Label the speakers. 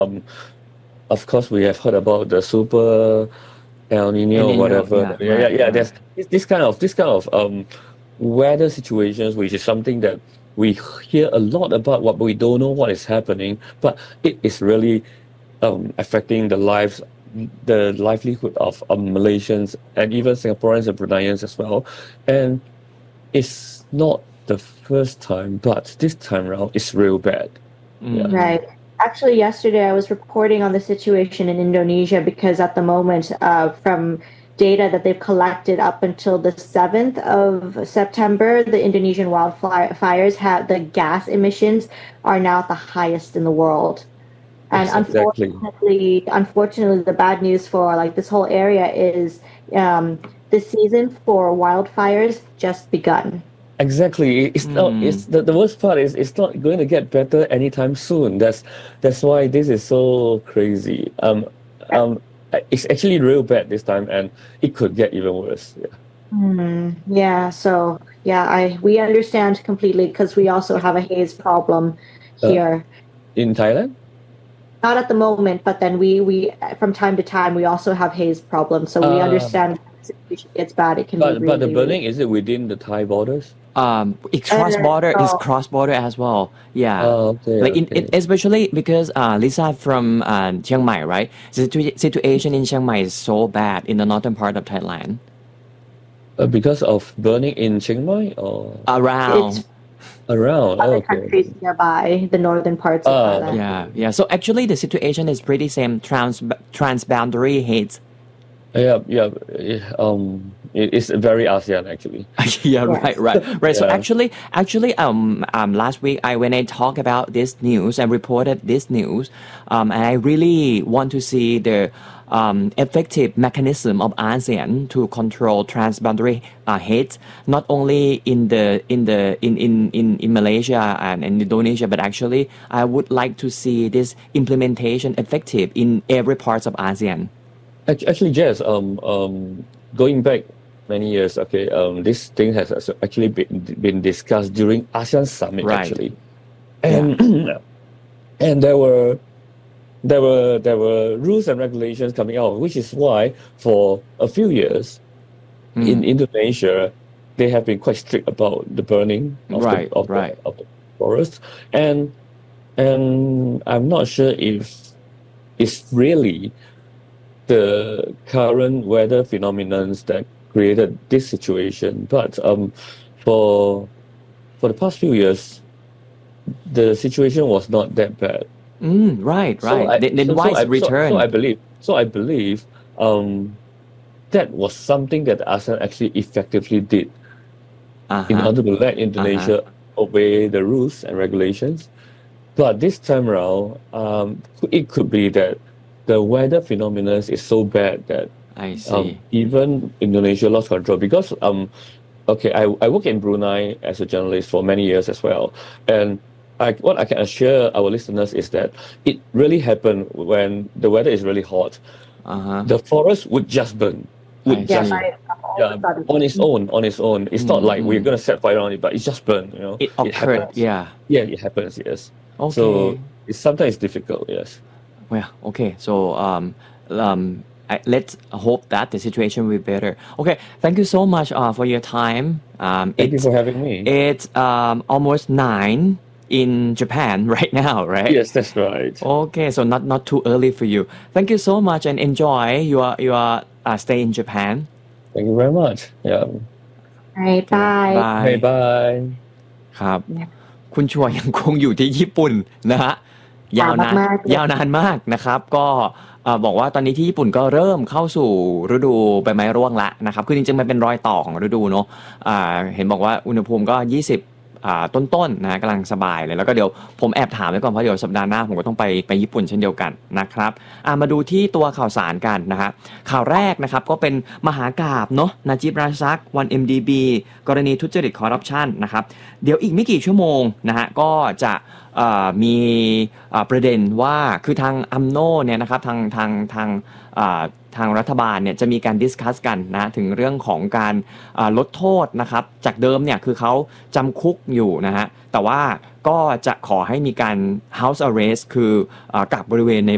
Speaker 1: of course we have heard about the super El Nino or whatever. There's this kind of weather situations, which is something that we hear a lot about, what we don't know what is happening, but it is really affecting the livelihood of Malaysians and even Singaporeans and Bruneians as well. And it's not the first time, but this time around it's real bad.
Speaker 2: Right. Actually, yesterday I was reporting on the situation in Indonesia because at the moment, from data that they've collected up until the 7th of September, the Indonesian wildfires have the gas emissions are now at the highest in the world. And unfortunately, the bad news for like this whole area is the season for wildfires just begun.
Speaker 1: Exactly. It's not. It's the worst part is it's not going to get better anytime soon. That's why this is so crazy. It's actually real bad this time, and it could get even worse.
Speaker 2: So we understand completely because we also have a haze problem here
Speaker 1: in Thailand.
Speaker 2: Not at the moment, but then we from time to time we also have haze problems. So we understand if the situation gets bad, it can be really.
Speaker 1: But the burning, is it within the Thai borders?
Speaker 3: It's cross-border. It's cross-border as well. Yeah. Especially because Lisa from Chiang Mai, right? The situation in Chiang Mai is so bad in the northern part of Thailand.
Speaker 1: Because of burning in Chiang Mai or
Speaker 3: around
Speaker 2: other countries nearby the northern parts of Thailand.
Speaker 3: Yeah. So actually, the situation is pretty same transboundary haze.
Speaker 1: It's very ASEAN actually.
Speaker 3: Right. So actually, last week when I talked about this news and reported this news, and I really want to see the effective mechanism of ASEAN to control transboundary hate, not only in Malaysia and in Indonesia, but actually I would like to see this implementation effective in every part of ASEAN.
Speaker 1: Actually, Jess, going back many years, this thing has actually been discussed during ASEAN Summit, actually, and and there were rules and regulations coming out, which is why for a few years in Indonesia they have been quite strict about the burning of the forest, and I'm not sure if it's really the current weather phenomena that created this situation, but for the past few years, the situation was not that bad.
Speaker 3: Right. Then why is it returned?
Speaker 1: So I believe that was something that ASEAN actually effectively did in order to let Indonesia obey the rules and regulations. But this time around, it could be that the weather phenomena is so bad that
Speaker 3: I see.
Speaker 1: Even Indonesia lost control because I work in Brunei as a journalist for many years as well, and what I can assure our listeners is that it really happened when the weather is really hot. The forest would just burn. On its own. It's not like we're going to set fire on it, but it just burned.
Speaker 3: It occurred.
Speaker 1: It happens. Yes.
Speaker 3: Okay.
Speaker 1: So sometimes difficult. Yes.
Speaker 3: Well, okay. So let's hope that the situation will be better. Okay, thank you so much for your time.
Speaker 1: Thank you for having me.
Speaker 3: It's almost 9 in Japan right now, right?
Speaker 1: Yes, that's right.
Speaker 3: Okay, so not too early for you. Thank you so much and enjoy your stay in Japan.
Speaker 1: Thank you very much. Yeah.
Speaker 2: Bye.
Speaker 1: Bye. Bye.
Speaker 3: ครับคุณชัวยังคงอยู่ที่ญี่ปุ่นนะฮะยาวนานมากนะครับก็บอกว่าตอนนี้ที่ญี่ปุ่นก็เริ่มเข้าสู่ฤดูใบไม้ร่วงแล้วนะครับคือจริงๆมันเป็นรอยต่อของฤดูเนาะเห็นบอกว่าอุณหภูมิก็20ต้นๆนะกำลังสบายเลยแล้วก็เดี๋ยวผมแอบถามไว้ก่อนเพราะเดี๋ยวสัปดาห์หน้าผมก็ต้องไปญี่ปุ่นเช่นเดียวกันนะครับมาดูที่ตัวข่าวสารกันนะฮะข่าวแรกนะครับก็เป็นมหากาพย์เนาะนาจิบราซัก 1MDB กรณีทุจริตคอร์รัปชันนะครับเดี๋ยวอีกไม่กี่ชั่วโมงนะฮะก็จะมีประเด็นว่าคือทางอัมโนเนี่ยนะครับทางรัฐบาลเนี่ยจะมีการดิสคัสกันนะถึงเรื่องของการลดโทษนะครับจากเดิมเนี่ยคือเขาจำคุกอยู่นะฮะแต่ว่าก็จะขอให้มีการ house arrest คือกักบริเวณใน